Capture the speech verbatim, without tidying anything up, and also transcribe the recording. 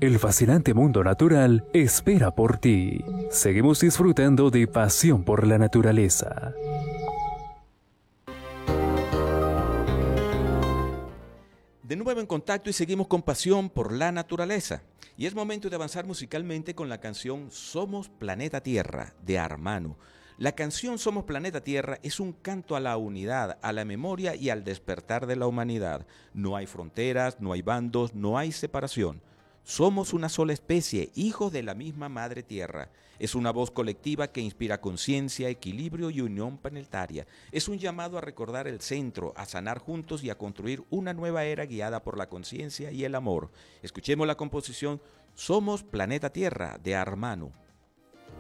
El fascinante mundo natural espera por ti. Seguimos disfrutando de Pasión por la Naturaleza. De nuevo en contacto y seguimos con Pasión por la Naturaleza. Y es momento de avanzar musicalmente con la canción Somos Planeta Tierra de Armano. La canción Somos Planeta Tierra es un canto a la unidad, a la memoria y al despertar de la humanidad. No hay fronteras, no hay bandos, no hay separación. Somos una sola especie, hijos de la misma Madre Tierra. Es una voz colectiva que inspira conciencia, equilibrio y unión planetaria. Es un llamado a recordar el centro, a sanar juntos y a construir una nueva era guiada por la conciencia y el amor. Escuchemos la composición Somos Planeta Tierra de Armano.